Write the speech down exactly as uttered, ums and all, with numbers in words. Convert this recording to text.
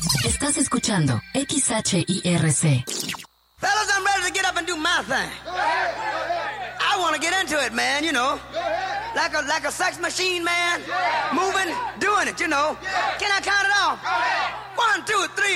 Estás escuchando X H I R C. Fellas, I'm ready to get up and do my thing. I want to get into it, man, you know. Like a like a sex machine, man. Moving, doing it, you know. Can I count it off? One, two, three.